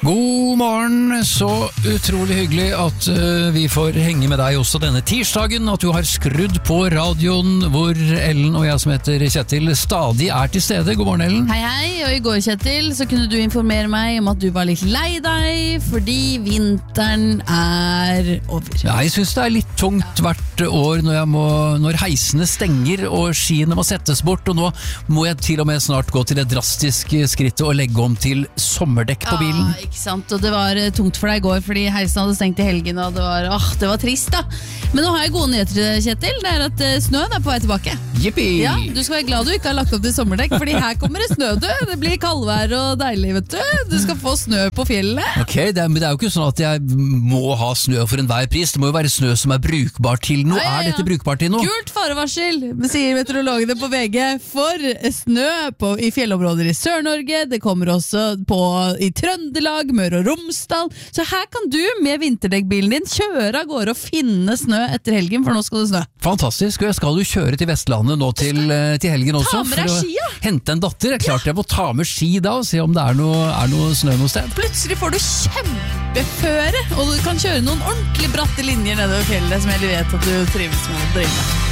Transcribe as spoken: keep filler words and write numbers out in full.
God morgen, så utrolig hyggelig at uh, vi får henge med deg også denne tirsdagen, at du har skrudd på radioen hvor Ellen og jeg som heter Kjetil stadig er til stede. God morgen, Ellen. Hei, hei, og i går, Kjetil, så kunne du informere meg om at du var litt lei deg, fordi vinteren er over. Ja, jeg synes det er litt tungt hvert år når, jeg må, når heisene stenger og skiene må settes bort, og nå må jeg til og med snart gå til det drastiske skrittet og legge om til sommerdekk på bilen. Ja, ikke sant, og det var tungt for deg i går fordi heisen hadde stengt i helgen, og det var, åh, det var trist da. Men nå har jeg gode nyheter, Kjetil. Det er at snøen er på vei tilbake. Jippi! Ja, du skal være glad du ikke har lagt opp til sommerdekk, fordi her kommer det snø, du. Det blir kaldvær og deilig, vet du. Du skal få snø på fjellet. Ok, det er, men det er jo ikke sånn at jeg må ha snø for enhver pris. Det må jo være snø som er brukbar til noe. Ja, ja, ja. Er dette brukbar til noe? Gult farevarsel, sier meteorologene på V G, for snø på, i fjellområder i Sør-Norge. Det kommer også på i Trøndelag, Møre og Romsdal. Så her kan du med vinterdekkbilen din kjøre av gårde og finne snø etter helgen, for nå skal det snø. Fantastisk, og jeg skal jo kjøre til Vestlandet nå til, til helgen også. Ta med deg ski, ja. For å hente en datter. Det er klart jeg må ta med ski da, og se om det er noe, er noe snø noe sted. Plutselig får du kjempeføre, og du kan kjøre noen ordentlig bratte linjer nedover fjellet, som jeg vet at du trives med å drive med.